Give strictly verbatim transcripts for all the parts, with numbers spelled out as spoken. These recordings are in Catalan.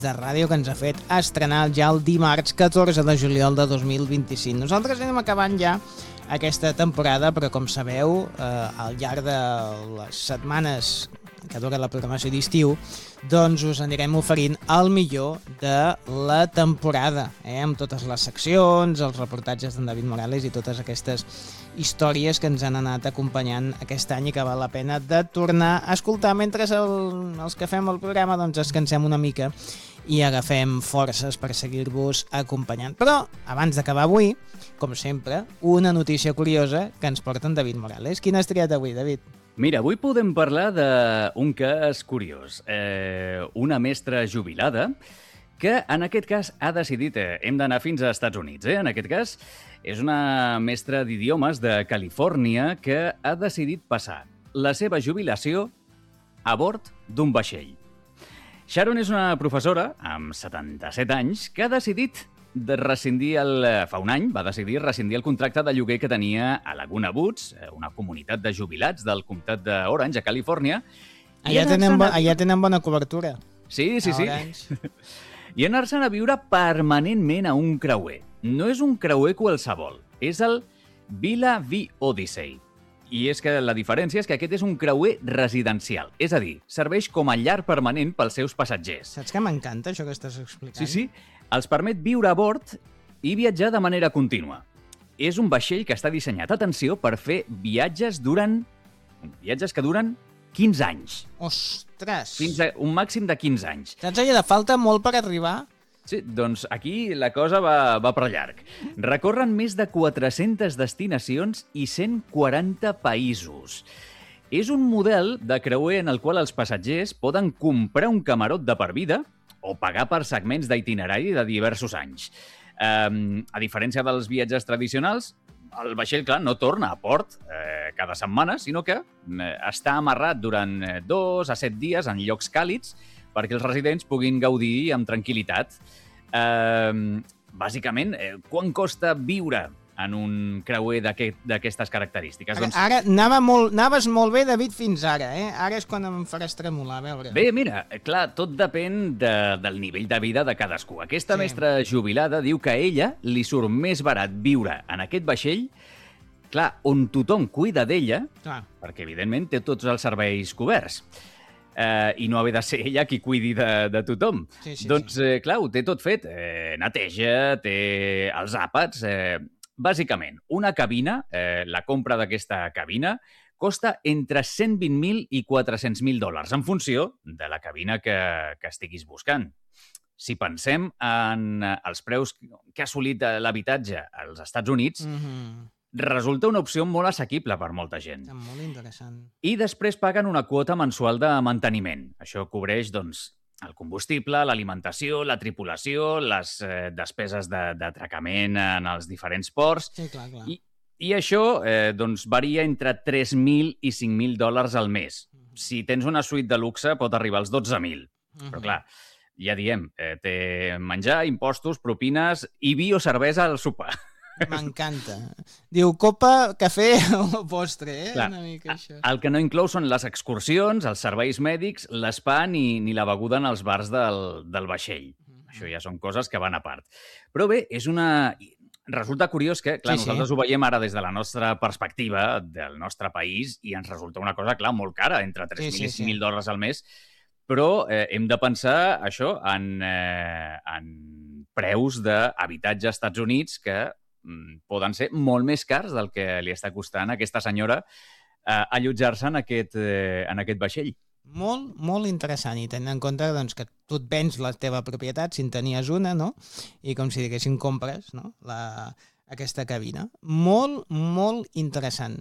de ràdio que ens ha fet estrenar ja el dimarts catorze de juliol de dos mil vint-i-cinc. Nosaltres anem acabant ja aquesta temporada, però com sabeu, eh, al llarg de les setmanes que dura la programació d'estiu, doncs us anirem oferint el millor de la temporada, eh, amb totes les seccions, els reportatges d'en David Morales i totes aquestes històries que ens han anat acompanyant aquest any i que val la pena de tornar a escoltar mentre el, els que fem el programa doncs descansem una mica i agafem forces per seguir-vos acompanyant. Però, abans d'acabar avui, com sempre, una notícia curiosa que ens porta en David Morales. Quina has triat avui, David? Mira, avui podem parlar d'un cas curiós. Eh, una mestra jubilada que, en aquest cas, ha decidit... Eh, hem d'anar fins als Estats Units, eh? En aquest cas, és una mestra d'idiomes de Califòrnia que ha decidit passar la seva jubilació a bord d'un vaixell. Sharon és una professora amb setanta-set anys que ha decidit de rescindir el, fa un any va decidir rescindir el contracte de lloguer que tenia a Laguna Woods, una comunitat de jubilats del comtat d'Orange, a Califòrnia. Allà tenen, bo, allà tenen bona cobertura. Sí, sí, sí. I anar-se'n a viure permanentment a un creuer. No és un creuer qualsevol, és el Vila V Odyssey. I és que la diferència és que aquest és un creuer residencial, és a dir, serveix com a llar permanent pels seus passatgers. Saps que m'encanta això que estàs explicant? Sí, sí. Els permet viure a bord i viatjar de manera contínua. És un vaixell que està dissenyat, atenció, per fer viatges durant... viatges que duren quinze anys. Ostres! Fins a un màxim de quinze anys. Saps allà de falta molt per arribar? Sí, doncs aquí la cosa va, va per llarg. Recorren més de quatre-centes destinacions i cent quaranta països. És un model de creuer en el qual els passatgers poden comprar un camarot de per vida o pagar per segments d'itinerari de diversos anys. Um, a diferència dels viatges tradicionals, el vaixell, clar, no torna a port eh, cada setmana, sinó que eh, està amarrat durant eh, dos a set dies en llocs càlids perquè els residents puguin gaudir amb tranquil·litat. Eh, bàsicament, eh, quan costa viure en un creuer d'aquestes característiques? Ara, doncs... ara anava molt, anaves molt bé, David, fins ara. Eh? Ara és quan em faràs tremolar, a veure. Bé, mira, clar, tot depèn de, del nivell de vida de cadascú. Aquesta sí. mestra jubilada diu que a ella li surt més barat viure en aquest vaixell, clar, on tothom cuida d'ella, perquè, evidentment, té tots els serveis coberts. Uh, i no haver de ser ella qui cuidi de, de tothom. Sí, sí, doncs, sí. Eh, clar, ho té tot fet. Eh, neteja, té els àpats... Eh, Bàsicament, una cabina, eh, la compra d'aquesta cabina, costa entre cent vint mil i quatre-cents mil dòlars, en funció de la cabina que, que estiguis buscant. Si pensem en els preus que ha assolit l'habitatge als Estats Units, mm-hmm. resulta una opció molt assequible per molta gent. Molt interessant. I després paguen una quota mensual de manteniment. Això cobreix, doncs, el combustible, l'alimentació, la tripulació, les eh, despeses d'atracament en els diferents ports. Sí, clar, clar. I, i això eh, doncs, varia entre tres mil i cinc mil dòlars al mes. Uh-huh. Si tens una suite de luxe pot arribar als dotze mil. Uh-huh. Però clar, ja diem, eh, té menjar, impostos, propines i vi o cervesa al sopar. M'encanta. Diu copa, cafè o postre, eh? Clar, una mica això. El que no inclou són les excursions, els serveis mèdics, l'espa ni, ni la beguda en els bars del, del vaixell. Mm-hmm. Això ja són coses que van a part. Però bé, és una... Resulta curiós que, clar, sí, nosaltres sí. ho veiem ara des de la nostra perspectiva, del nostre país, i ens resulta una cosa, clar, molt cara, entre tres mil sí, sí, i cinc mil sí. dòlars al mes, però eh, hem de pensar això en, eh, en preus d'habitatge als Estats Units que poden ser molt més cars del que li està costant a aquesta senyora eh, allotjar-se en, aquest, eh, en aquest vaixell. Molt, molt interessant, i tenint en compte doncs, que tu et vens la teva propietat, si en tenies una, no? I com si diguéssim compres, no? la, aquesta cabina. Molt, molt interessant.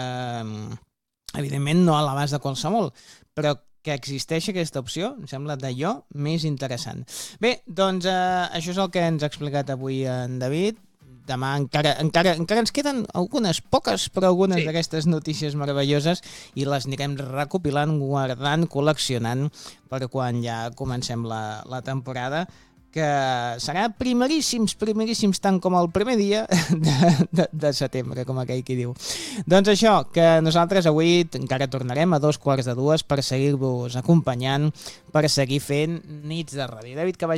Eh, evidentment no a l'abast de qualsevol, però que existeix aquesta opció, em sembla d'allò més interessant. Bé, doncs eh, això és el que ens ha explicat avui en David. Demà encara, encara, encara ens queden algunes poques, però algunes sí. d'aquestes notícies meravelloses i les anirem recopilant, guardant, col·leccionant per quan ja comencem la, la temporada. que serà primeríssims, primeríssims, tant com el primer dia de, de, de setembre, com aquell qui diu. Doncs això, que nosaltres avui encara tornarem a dos quarts de dues per seguir-vos acompanyant, per seguir fent nits de ràdio. David, que vagi